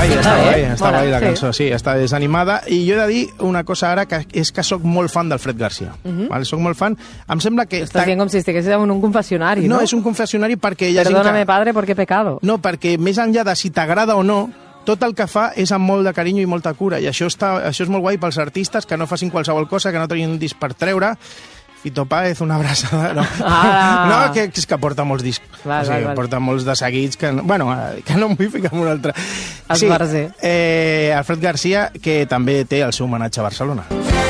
està guai la cançó, sí, està desanimada. I jo he de dir una cosa ara, que és que sóc molt fan del Fred García. Soc molt fan. Em sembla que... Estàs dient com si estiguessis en un confessionari, no? No, és un confessionari perquè... Perdóname, padre, porque he pecado. No, perquè més enllà de si t'agrada o no, tot el que fa és amb molt de carinyo i molta cura, i això és molt guai pels artistes, que no facin qualsevol cosa, que no treguin un disc per treure. Fito Páez, una abraçada... No, no que és que porta molts discs. Porta molts de seguits que... Bueno, que no em vull ficar en un altre. Esbarzer. Alfred García, que també té el seu homenatge a Barcelona.